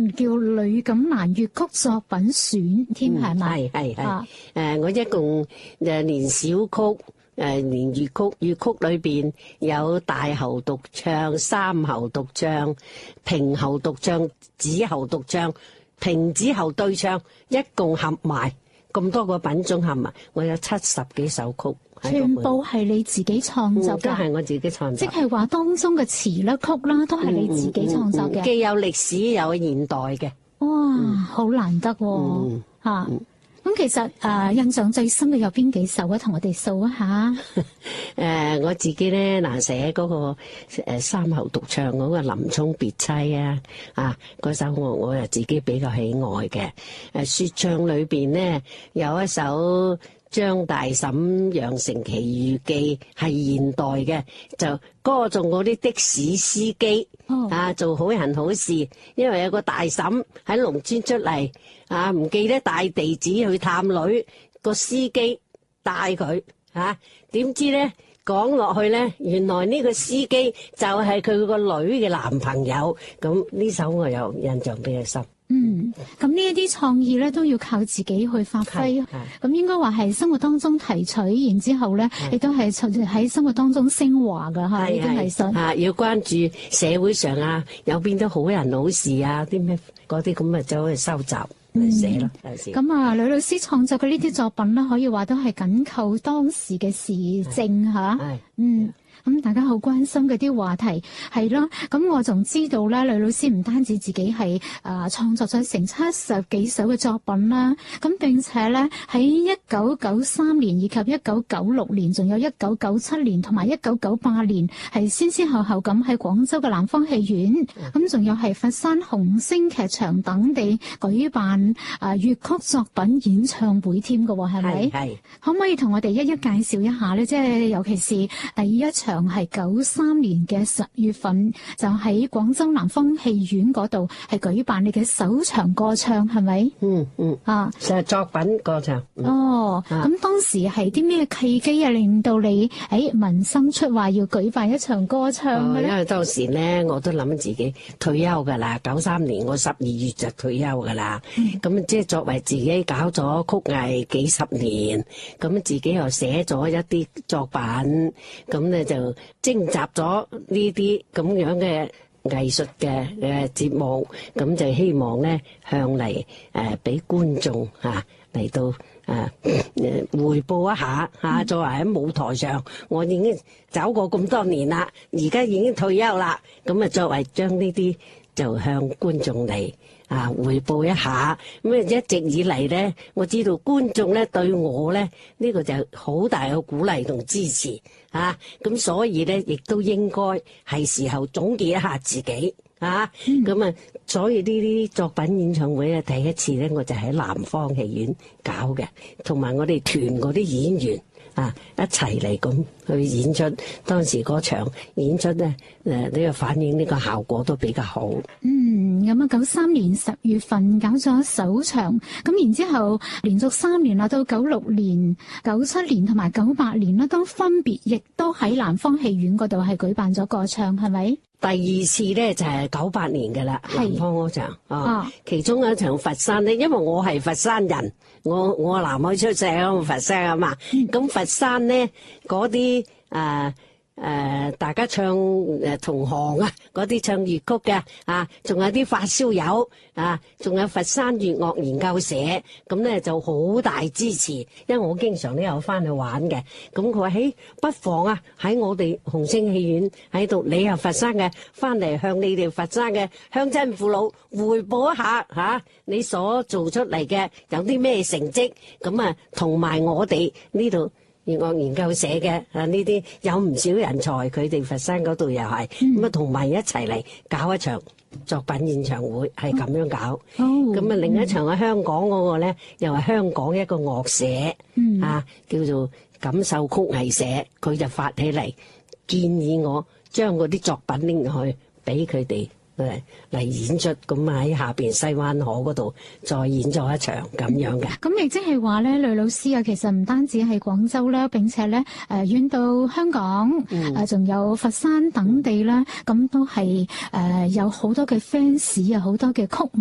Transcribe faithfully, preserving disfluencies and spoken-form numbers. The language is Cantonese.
叫呂錦蘭粵曲作品選添，係咪？ 係係係。誒，我一共誒連小曲。誒，連粵曲，粵曲裏邊有大喉獨唱、三喉獨唱、平喉獨唱、子喉獨唱、平子喉對唱，一共合埋咁多個品種合埋，我有七十幾首曲。 全部係你自己創作嘅？ 都係我自己創作。即係話當中嘅詞啦、曲啦，都係你自己創作嘅。 既有歷史，有現代嘅。 哇，好難得喎！吓。咁其實誒、呃、印象最深嘅有邊幾首啊？同我哋數一下。誒、 呃，我自己咧嗱寫嗰個誒三喉獨唱嗰個林沖別妻啊，啊嗰首我我又自己比較喜愛嘅。誒說唱裏邊咧有一首張大嬸羊城奇遇記係現代嘅，就歌頌嗰啲的士司機、oh. 啊做好人好事，因為有個大嬸喺農村出嚟啊，唔記得帶地址去探女，個司機帶佢啊，點知咧講落去咧，原來呢個司機就係佢個女嘅男朋友，咁呢首我有印象比較深。 嗯，咁呢一啲創意咧都要靠自己去發揮，咁應該話係生活當中提取，然之後咧亦都係喺生活當中升華噶吓，呢啲藝術啊， 要關注社會上啊有邊啲好人好事啊，啲咩嗰啲咁啊走去收集嚟寫咯。 咁啊，呂老師創作嘅呢啲作品咧，可以話都係緊扣當時嘅時政吓，嗯。咁大家好關心嗰啲話題係咯，咁我仲知道咧，呂老師唔單止自己係誒創作咗成七十幾首嘅作品啦，咁並且咧喺一九九三年以及一九九六年，仲有一九九七年同埋一九九八年，係先先後後咁喺廣州嘅南方戲院，咁仲有係佛山紅星劇場等地舉辦誒粵曲作品演唱會添㗎喎，係咪？係。可唔可以同我哋一一介紹一下咧？即係尤其是第一場。係九三年嘅十月份，就喺廣州南方戲院嗰度係舉辦你嘅首場歌唱，係咪？嗯嗯啊， 就係作品歌唱。 嗯、哦，咁、啊、當時係啲咩契機啊，令到你喺萌生出話要舉辦一場歌唱嘅咧？ 因為當時咧，我都諗自己退休噶啦，九三年我十二月就退休噶啦。咁、嗯、即係作為自己搞咗曲藝幾十年，咁自己又寫咗一啲作品，咁咧就。徵集咗呢啲咁樣嘅藝術嘅誒節目，咁就希望咧向嚟誒俾觀眾嚇嚟到誒誒彙報一下嚇。作為喺舞台上，我已經走過咁多年啦，而家已經退休啦，咁啊作為將呢啲就向觀眾嚟啊彙報一下。咁啊一直以嚟咧，我知道觀眾咧對我咧呢個就好大嘅鼓勵同支持。啊，咁所以咧，亦都應該係時候總結一下自己啊。咁、嗯、啊，所以呢啲作品演唱會咧，第一次咧，我就喺南方戲院搞嘅，同埋我哋團嗰啲演員啊一齊嚟咁去演出。當時嗰場演出咧，誒呢個反映呢個效果都比較好。 嗯，咁啊，九三年十月份搞咗首場，咁然之後連續三年啦，到九六年、九七年同埋九八年啦，都分別亦都喺南方戲院嗰度係舉辦咗歌唱，係咪？ 第二次咧就係九八年嘅啦，南方嗰場啊、哦，其中有一場佛山咧，因為我係佛山人，我我南海出世啊，佛山啊嘛，咁、嗯、佛山咧嗰啲誒。誒、呃，大家唱誒、呃、同行啊，嗰啲唱粵曲嘅啊，仲有啲發燒友啊，仲有佛山粵樂研究社，咁咧就好大支持，因為我經常都有翻去玩嘅。咁佢話：嘿，不妨啊，喺我哋紅星戲院喺度，你係佛山嘅，翻嚟向你哋佛山嘅鄉親父老彙報一下吓、啊，你所做出嚟嘅有啲咩成績，咁啊，同埋我哋呢度。粵樂研究社嘅啊，呢啲有唔少人才，佢哋佛山嗰度又係咁啊，同埋一齊嚟搞一場作品演唱會，係咁樣搞。咁啊，另一場喺香港嗰個咧，又係香港一個樂社啊，叫做感受曲藝社，佢就發起嚟建議我將嗰啲作品拎去俾佢哋。嚟演出，咁啊喺下邊西灣河嗰度再演咗一場咁樣嘅。咁亦即係話咧，呂老師啊，其實唔單止係廣州啦，並且咧誒遠到香港，誒仲有佛山等地啦，咁都係誒有好多嘅 fans 啊，好多嘅曲